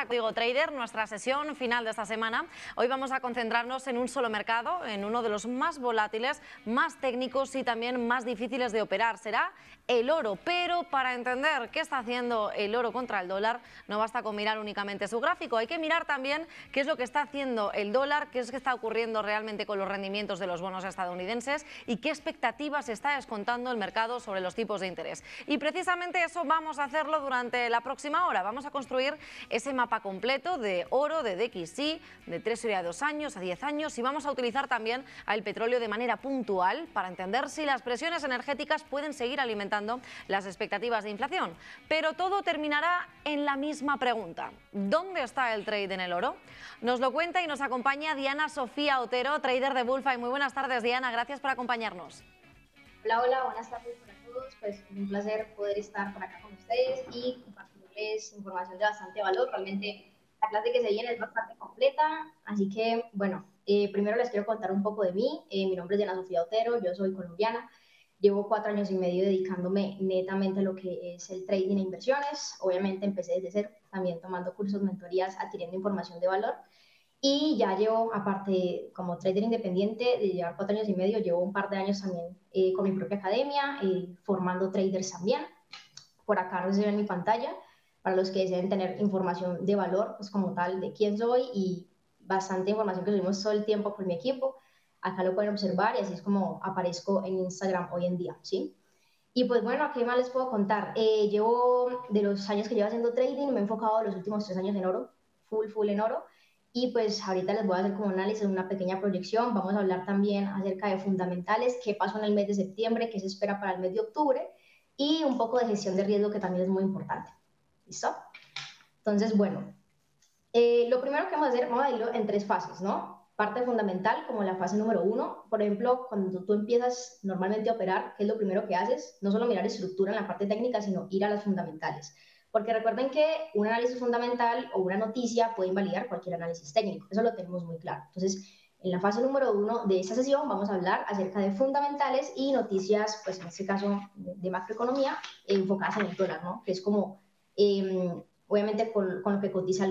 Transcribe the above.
Digo Trader, nuestra sesión final de esta semana. Hoy vamos a concentrarnos en un solo mercado, en uno de los más volátiles, más técnicos y también más difíciles de operar. Será el oro, pero para entender qué está haciendo el oro contra el dólar, no basta con mirar únicamente su gráfico, hay que mirar también qué es lo que está haciendo el dólar, qué es lo que está ocurriendo realmente con los rendimientos de los bonos estadounidenses y qué expectativas está descontando el mercado sobre los tipos de interés. Y precisamente eso vamos a hacerlo durante la próxima hora. Vamos a construir ese mapa completo de oro, de DXY, de treasury a 2 años, a 10 años, y vamos a utilizar también al petróleo de manera puntual para entender si las presiones energéticas pueden seguir alimentando las expectativas de inflación. Pero todo terminará en la misma pregunta: ¿dónde está el trade en el oro? Nos lo cuenta y nos acompaña Diana Sofía Otero, trader de Bullfight. Muy buenas tardes, Diana, gracias por acompañarnos. Hola, hola, buenas tardes para todos. Pues un placer poder estar por acá con ustedes y compartirles información de bastante valor. Realmente la clase que se viene es bastante completa, así que bueno, primero les quiero contar un poco de mí. Mi nombre es Diana Sofía Otero, yo soy colombiana. Llevo 4 años y medio dedicándome netamente a lo que es el trading e inversiones. Obviamente empecé desde cero, también tomando cursos, mentorías, adquiriendo información de valor. Y ya llevo, aparte, como trader independiente, de llevar 4 años y medio, llevo un par de años también con mi propia academia, formando traders también. Por acá reciben en mi pantalla, para los que deseen tener información de valor, pues como tal, de quién soy y bastante información que subimos todo el tiempo con mi equipo. Acá lo pueden observar y así es como aparezco en Instagram hoy en día, ¿sí? Y pues bueno, ¿qué más les puedo contar? Llevo, de los años que llevo haciendo trading, me he enfocado los últimos 3 años en oro, full en oro. Y pues ahorita les voy a hacer como un análisis, una pequeña proyección. Vamos a hablar también acerca de fundamentales, qué pasó en el mes de septiembre, qué se espera para el mes de octubre y un poco de gestión de riesgo que también es muy importante. ¿Listo? Entonces, bueno, lo primero que vamos a hacer, vamos a irlo en 3 fases, ¿no? Parte fundamental, como la fase número 1. Por ejemplo, cuando tú empiezas normalmente a operar, ¿qué es lo primero que haces? No solo mirar estructura en la parte técnica, sino ir a las fundamentales. Porque recuerden que un análisis fundamental o una noticia puede invalidar cualquier análisis técnico. Eso lo tenemos muy claro. Entonces, en la fase número 1 de esta sesión vamos a hablar acerca de fundamentales y noticias, pues en este caso de macroeconomía, enfocadas en el dólar, ¿no? Que es como, obviamente, con lo que cotiza